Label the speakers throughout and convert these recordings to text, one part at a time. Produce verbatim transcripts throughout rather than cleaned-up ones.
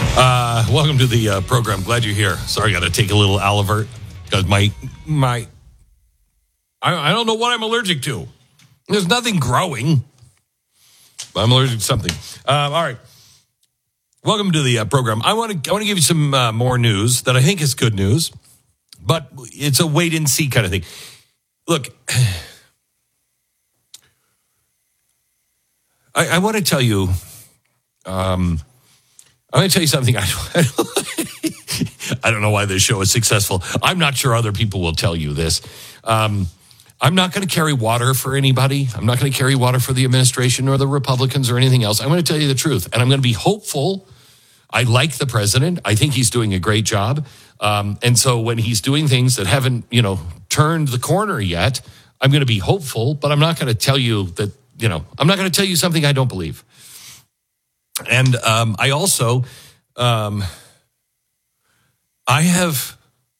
Speaker 1: Uh, welcome to the uh, program. Glad you're here. Sorry, I got to take a little Alivert because my my I, I don't know what I'm allergic to. There's nothing growing, but I'm allergic to something. Uh, all right. Welcome to the uh, program. I want to I want to give you some uh, more news that I think is good news, but it's a wait and see kind of thing. Look, I, I want to tell you. Um, I'm going to tell you something. I don't, I don't know why this show is successful. I'm not sure other people will tell you this. Um, I'm not going to carry water for anybody. I'm not going to carry water for the administration or the Republicans or anything else. I'm going to tell you the truth, and I'm going to be hopeful. I like the president. I think he's doing a great job. Um, and so when he's doing things that haven't, you know, turned the corner yet, I'm going to be hopeful, but I'm not going to tell you that, you know, I'm not going to tell you something I don't believe. And um, I also, um, I have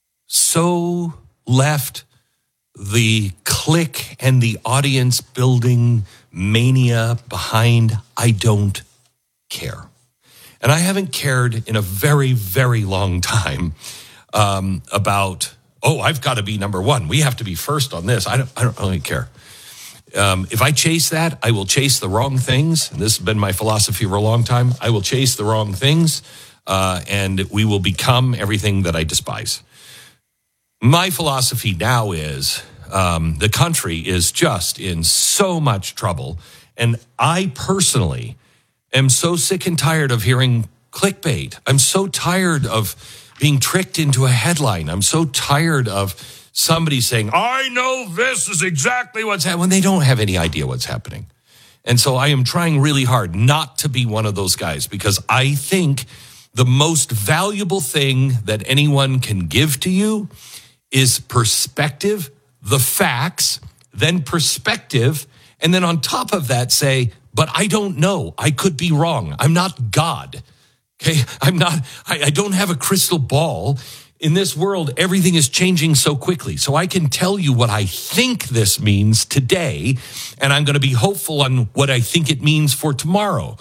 Speaker 1: so left the clique and the audience building mania behind. I don't care. And I haven't cared in a very, very long time um, about, oh, I've got to be number one. We have to be first on this. I don't, I don't really care. Um, if I chase that, I will chase the wrong things. And this has been my philosophy for a long time. I will chase the wrong things, uh, and we will become everything that I despise. My philosophy now is um, the country is just in so much trouble. And I personally am so sick and tired of hearing clickbait. I'm so tired of being tricked into a headline. I'm so tired of somebody saying, I know this is exactly what's happening, when they don't have any idea what's happening. And so I am trying really hard not to be one of those guys, because I think the most valuable thing that anyone can give to you is perspective, the facts, then perspective, and then on top of that say, but I don't know. I could be wrong. I'm not God. Okay, I'm not, I, I don't have a crystal ball. In this world, everything is changing so quickly. So I can tell you what I think this means today, and I'm going to be hopeful on what I think it means for tomorrow.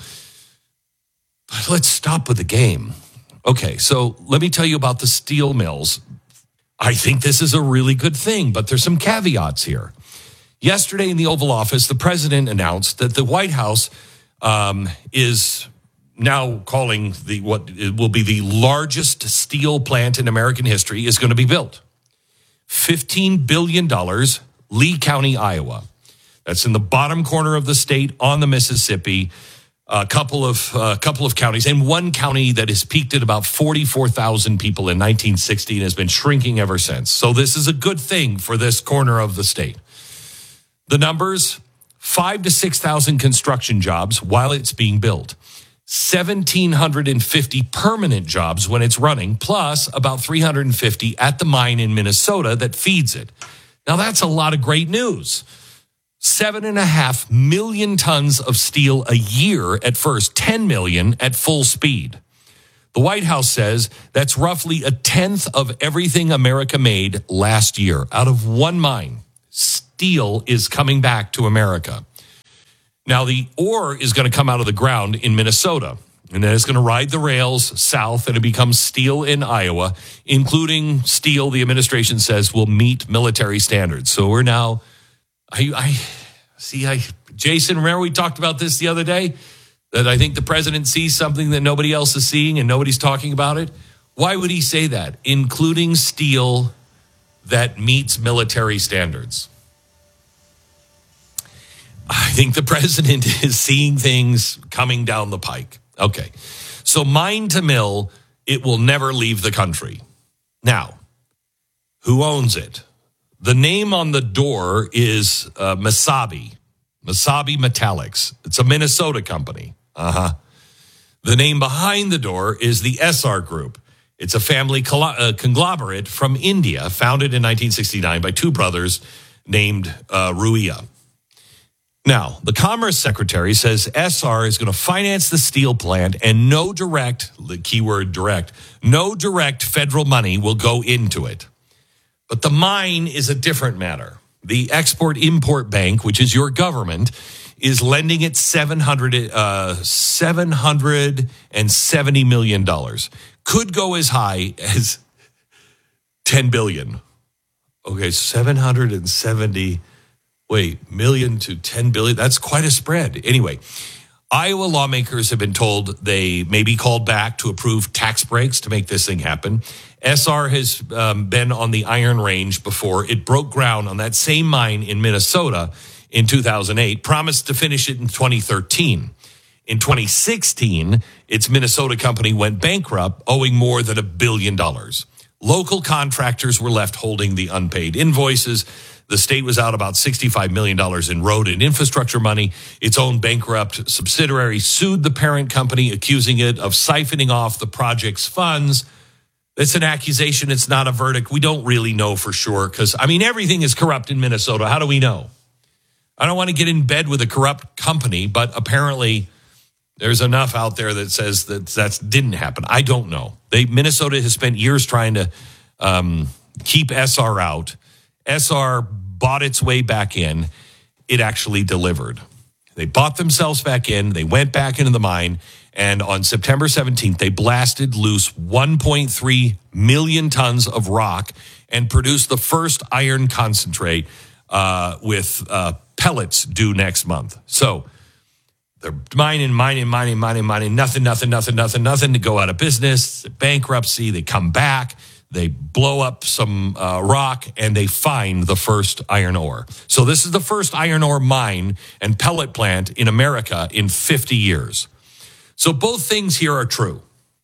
Speaker 1: But let's stop with the game. Okay, so let me tell you about the steel mills. I think this is a really good thing, but there's some caveats here. Yesterday in the Oval Office, the president announced that the White House um, is now calling the what will be the largest steel plant in American history is going to be built. fifteen billion dollars, Lee County, Iowa. That's in the bottom corner of the state on the Mississippi. A couple of a uh, couple of counties, and one county that has peaked at about forty-four thousand people in nineteen sixty and has been shrinking ever since. So this is a good thing for this corner of the state. The numbers, five to six thousand construction jobs while it's being built. one thousand seven hundred fifty permanent jobs when it's running, plus about three hundred fifty at the mine in Minnesota that feeds it. Now, that's a lot of great news. Seven and a half million tons of steel a year at first, ten million at full speed. The White House says that's roughly a tenth of everything America made last year. Out of one mine, steel is coming back to America. Now, the ore is going to come out of the ground in Minnesota, and then it's going to ride the rails south, and it becomes steel in Iowa, including steel the administration says will meet military standards. So we're now, I, I see, I, Jason, remember we talked about this the other day, that I think the president sees something that nobody else is seeing and nobody's talking about it? Why would he say that? Including steel that meets military standards. I think the president is seeing things coming down the pike. Okay. So mine to mill, it will never leave the country. Now, who owns it? The name on the door is uh, Mesabi, Mesabi Metallics. It's a Minnesota company. Uh-huh. The name behind the door is the Essar Group. It's a family uh, conglomerate from India, founded in nineteen sixty-nine by two brothers named uh, Ruia. Now, the Commerce Secretary says Essar is going to finance the steel plant, and no direct, the keyword direct, no direct federal money will go into it. But the mine is a different matter. The Export-Import Bank, which is your government, is lending it seven hundred, uh, seven hundred seventy million dollars. Could go as high as ten billion dollars. Okay, seven hundred seventy, wait, million to ten billion. That's quite a spread. Anyway, Iowa lawmakers have been told they may be called back to approve tax breaks to make this thing happen. S R has um, been on the Iron Range before. It broke ground on that same mine in Minnesota in two thousand eight, promised to finish it in twenty thirteen. In twenty sixteen, its Minnesota company went bankrupt, owing more than a billion dollars. Local contractors were left holding the unpaid invoices. The state was out about sixty-five million dollars in road and infrastructure money. Its own bankrupt subsidiary sued the parent company, accusing it of siphoning off the project's funds. It's an accusation. It's not a verdict. We don't really know for sure because, I mean, everything is corrupt in Minnesota. How do we know? I don't want to get in bed with a corrupt company, but apparently there's enough out there that says that that didn't happen. I don't know. They Minnesota has spent years trying to um, keep S R out. S R bought its way back in. It actually delivered. They bought themselves back in. They went back into the mine. And on September seventeenth, they blasted loose one point three million tons of rock and produced the first iron concentrate uh, with uh, pellets due next month. So they're mining, mining, mining, mining, mining, nothing, nothing, nothing, nothing, nothing to go out of business, bankruptcy. They come back, they blow up some uh, rock, and they find the first iron ore. So this is the first iron ore mine and pellet plant in America in fifty years. So both things here are true.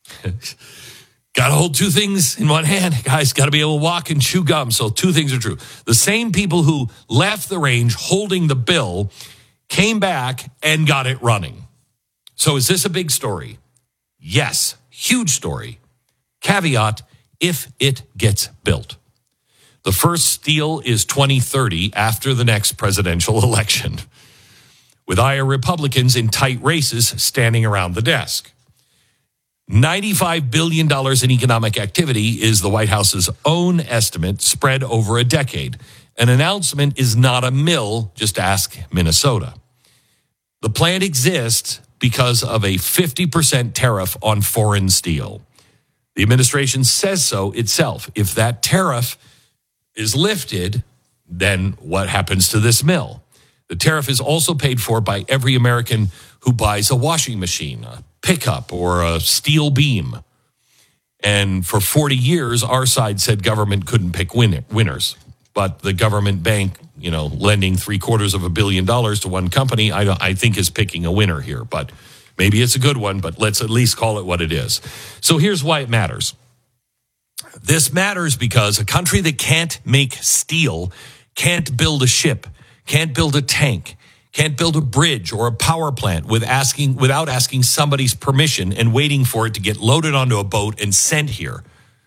Speaker 1: Got to hold two things in one hand. Guys, got to be able to walk and chew gum. So two things are true. The same people who left the range holding the bill came back and got it running. So is this a big story? Yes, huge story. Caveat, if it gets built. The first steel is twenty thirty after the next presidential election, with Iowa Republicans in tight races standing around the desk. ninety-five billion dollars in economic activity is the White House's own estimate spread over a decade. An announcement is not a mill, just ask Minnesota. The plant exists because of a fifty percent tariff on foreign steel. The administration says so itself. If that tariff is lifted, then what happens to this mill? The tariff is also paid for by every American who buys a washing machine, a pickup, or a steel beam. And for forty years, our side said government couldn't pick win- winners. But the government bank, you know, lending three quarters of a billion dollars to one company, I, don't, I think is picking a winner here. But maybe it's a good one, but let's at least call it what it is. So here's why it matters. This matters because a country that can't make steel can't build a ship, can't build a tank, can't build a bridge or a power plant with asking, without asking somebody's permission and waiting for it to get loaded onto a boat and sent here.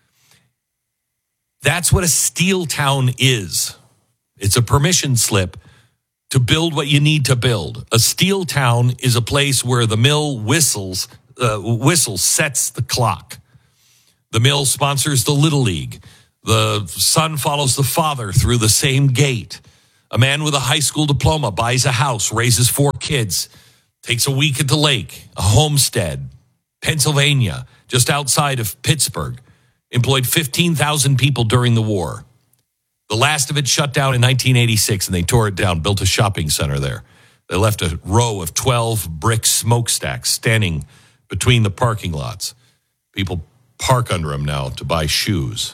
Speaker 1: That's what a steel town is. It's a permission slip to build what you need to build. A steel town is a place where the mill whistles, uh, whistle sets the clock. The mill sponsors the Little League. The son follows the father through the same gate. A man with a high school diploma buys a house, raises four kids, takes a week at the lake, a homestead, Pennsylvania, just outside of Pittsburgh, employed fifteen thousand people during the war. The last of it shut down in nineteen eighty-six, and they tore it down, built a shopping center there. They left a row of twelve brick smokestacks standing between the parking lots. People park under them now to buy shoes.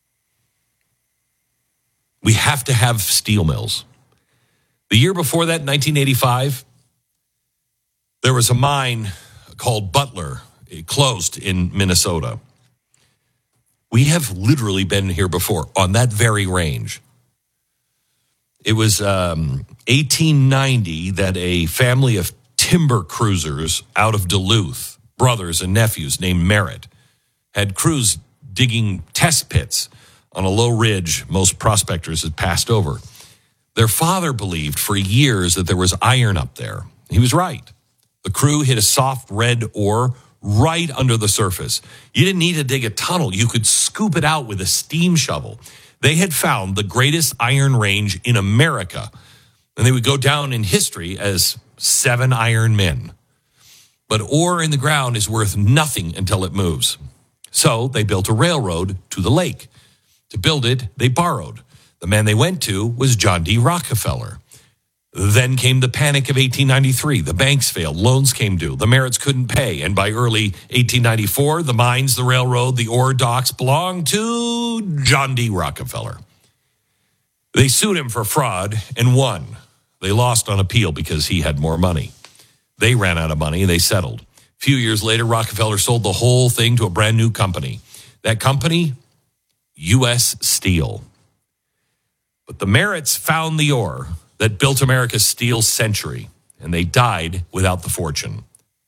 Speaker 1: We have to have steel mills. The year before that, nineteen eighty-five, there was a mine called Butler. It closed in Minnesota. We have literally been here before on that very range. It was um, eighteen ninety that a family of timber cruisers out of Duluth, brothers and nephews named Merritt, had crews digging test pits on a low ridge most prospectors had passed over. Their father believed for years that there was iron up there. He was right. The crew hit a soft red ore right under the surface. You didn't need to dig a tunnel. You could scoop it out with a steam shovel. They had found the greatest iron range in America. And they would go down in history as seven iron men. But ore in the ground is worth nothing until it moves. So they built a railroad to the lake. To build it, they borrowed. The man they went to was John D. Rockefeller. Then came the panic of eighteen ninety-three. The banks failed. Loans came due. The Merritts couldn't pay. And by early eighteen ninety-four, the mines, the railroad, the ore docks belonged to John D. Rockefeller. They sued him for fraud and won. They lost on appeal because he had more money. They ran out of money and they settled. A few years later, Rockefeller sold the whole thing to a brand new company. That company, U S Steel. But the Merritts found the ore that built America's steel century, and they died without the fortune.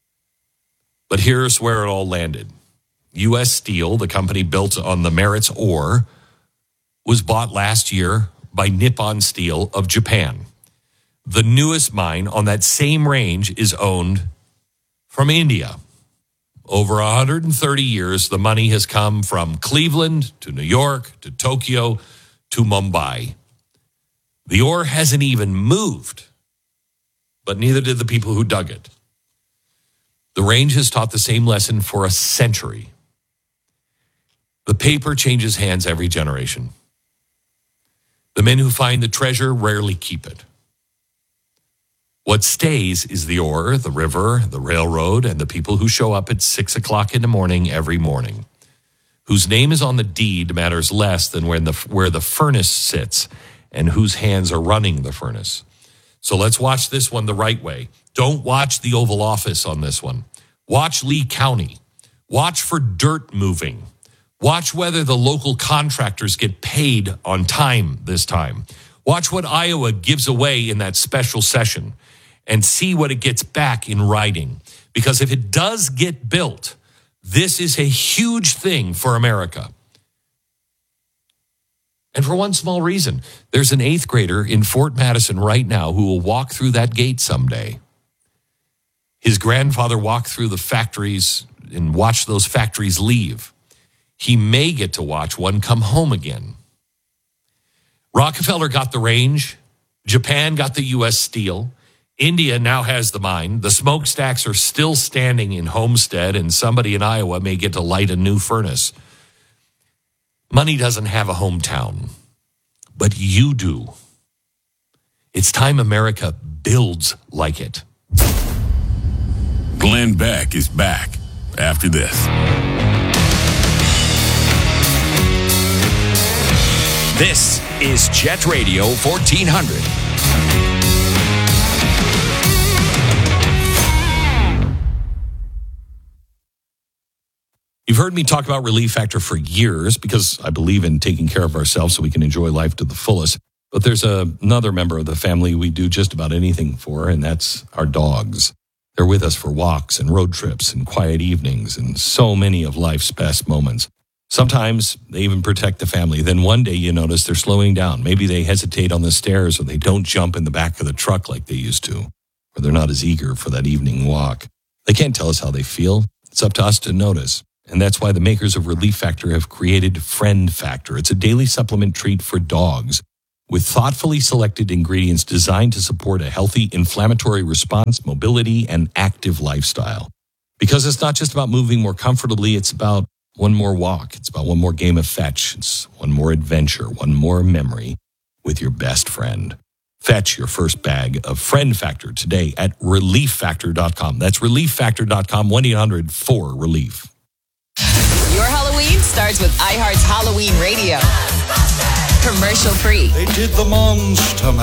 Speaker 1: But here's where it all landed. U S Steel, the company built on the Merritts ore, was bought last year by Nippon Steel of Japan. The newest mine on that same range is owned from India. Over one hundred thirty years, the money has come from Cleveland to New York to Tokyo to Mumbai. The ore hasn't even moved, but neither did the people who dug it. The range has taught the same lesson for a century. The paper changes hands every generation. The men who find the treasure rarely keep it. What stays is the ore, the river, the railroad, and the people who show up at six o'clock in the morning every morning. Whose name is on the deed matters less than when the, where the furnace sits and whose hands are running the furnace. So let's watch this one the right way. Don't watch the Oval Office on this one. Watch Lee County. Watch for dirt moving. Watch whether the local contractors get paid on time this time. Watch what Iowa gives away in that special session and see what it gets back in writing. Because if it does get built, this is a huge thing for America. And for one small reason, there's an eighth grader in Fort Madison right now who will walk through that gate someday. His grandfather walked through the factories and watched those factories leave. He may get to watch one come home again. Rockefeller got the range. Japan got the U S Steel. India now has the mine. The smokestacks are still standing in Homestead, and somebody in Iowa may get to light a new furnace. Money doesn't have a hometown, but you do. It's time America builds like it.
Speaker 2: Glenn Beck is back after this.
Speaker 3: This is Jet Radio fourteen hundred.
Speaker 1: You've heard me talk about Relief Factor for years because I believe in taking care of ourselves so we can enjoy life to the fullest. But there's a, another member of the family we do just about anything for, and that's our dogs. They're with us for walks and road trips and quiet evenings and so many of life's best moments. Sometimes they even protect the family. Then one day you notice they're slowing down. Maybe they hesitate on the stairs, or they don't jump in the back of the truck like they used to, or they're not as eager for that evening walk. They can't tell us how they feel. It's up to us to notice. And that's why the makers of Relief Factor have created Friend Factor. It's a daily supplement treat for dogs with thoughtfully selected ingredients designed to support a healthy inflammatory response, mobility, and active lifestyle. Because it's not just about moving more comfortably, it's about one more walk. It's about one more game of fetch. It's one more adventure, one more memory with your best friend. Fetch your first bag of Friend Factor today at relief factor dot com. That's relief factor dot com, one eight hundred four relief.
Speaker 4: Your Halloween starts with iHeart's Halloween Radio. Commercial free.
Speaker 5: They did the Monster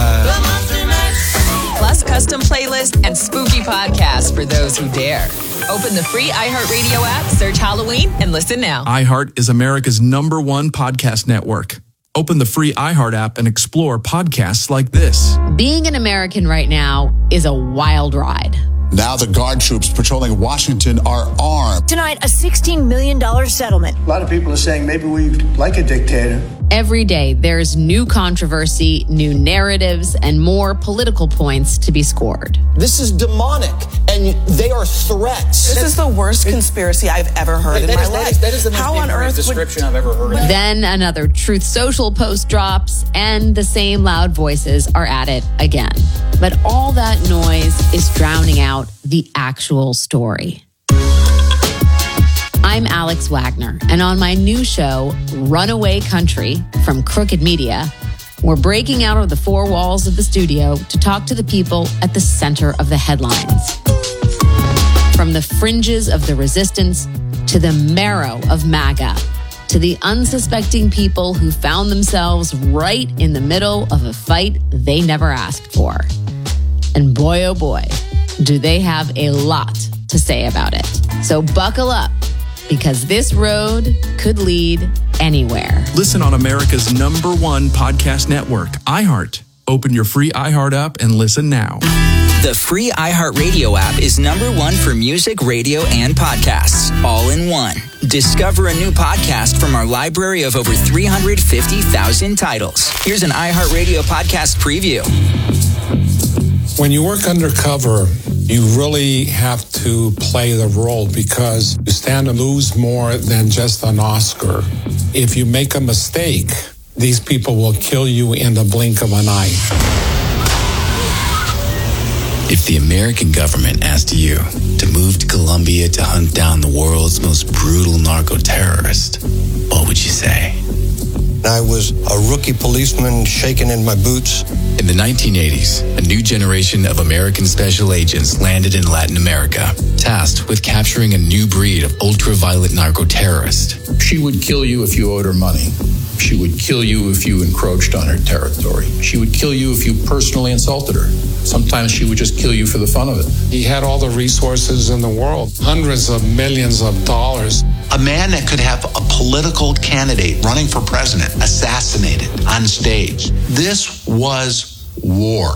Speaker 5: Mash.
Speaker 4: Plus custom playlist and spooky podcasts for those who dare. Open the free iHeartRadio app, search Halloween, and listen now.
Speaker 6: iHeart is America's number one podcast network. Open the free iHeart app and explore podcasts like this.
Speaker 7: Being an American right now is a wild ride.
Speaker 8: Now the guard troops patrolling Washington are armed.
Speaker 9: Tonight, a sixteen million dollars settlement.
Speaker 10: A lot of people are saying maybe we like a dictator.
Speaker 7: Every day, there's new controversy, new narratives, and more political points to be scored.
Speaker 11: This is demonic, and they are threats.
Speaker 12: This is the worst conspiracy I've ever heard
Speaker 11: that
Speaker 12: in my
Speaker 11: is,
Speaker 12: life.
Speaker 11: That is, that is the most
Speaker 12: How on earth
Speaker 11: description
Speaker 12: would...
Speaker 11: I've ever heard.
Speaker 7: Then another Truth Social post drops, and the same loud voices are at it again. But all that noise is drowning out the actual story. I'm Alex Wagner, and on my new show, Runaway Country from Crooked Media, we're breaking out of the four walls of the studio to talk to the people at the center of the headlines. From the fringes of the resistance to the marrow of MAGA, to the unsuspecting people who found themselves right in the middle of a fight they never asked for. And boy, oh boy, do they have a lot to say about it. So buckle up, because this road could lead anywhere.
Speaker 6: Listen on America's number one podcast network, iHeart. Open your free iHeart app and listen now.
Speaker 13: The free iHeartRadio app is number one for music, radio, and podcasts, all in one. Discover a new podcast from our library of over three hundred fifty thousand titles. Here's an iHeartRadio podcast preview.
Speaker 14: When you work undercover, you really have to play the role because you stand to lose more than just an Oscar. If you make a mistake, these people will kill you in the blink of an eye.
Speaker 15: If the American government asked you to move to Colombia to hunt down the world's most brutal narco-terrorist, what would you say?
Speaker 16: I was a rookie policeman shaking in my boots.
Speaker 15: In the nineteen eighties, a new generation of American special agents landed in Latin America, tasked with capturing a new breed of ultra-violent narco-terrorist.
Speaker 17: She would kill you if you owed her money. She would kill you if you encroached on her territory. She would kill you if you personally insulted her. Sometimes she would just kill you for the fun of it.
Speaker 14: He had all the resources in the world, hundreds of millions of dollars.
Speaker 18: A man that could have a political candidate running for president assassinated on stage. This was war.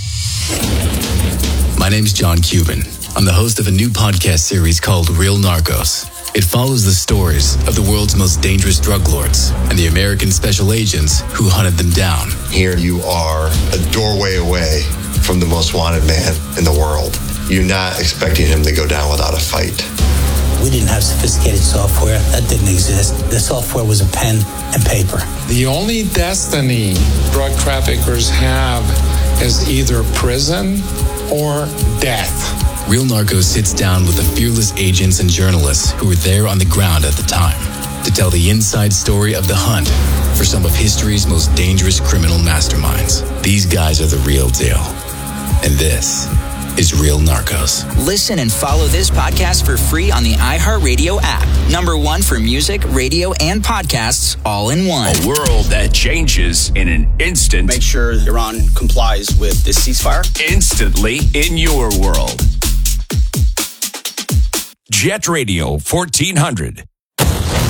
Speaker 15: My name's John Cuban. I'm the host of a new podcast series called Real Narcos. It follows the stories of the world's most dangerous drug lords and the American special agents who hunted them down.
Speaker 19: Here you are a doorway away from the most wanted man in the world. You're not expecting him to go down without a fight.
Speaker 20: We didn't have sophisticated software. That didn't exist. The software was a pen and paper.
Speaker 14: The only destiny drug traffickers have is either prison or death.
Speaker 15: Real Narcos sits down with the fearless agents and journalists who were there on the ground at the time to tell the inside story of the hunt for some of history's most dangerous criminal masterminds. These guys are the real deal. And this is Real Narcos.
Speaker 13: Listen and follow this podcast for free on the iHeartRadio app. Number one for music, radio, and podcasts, all in one.
Speaker 3: A world that changes in an instant.
Speaker 21: Make sure Iran complies with this ceasefire.
Speaker 3: Instantly in your world. Jet Radio fourteen hundred.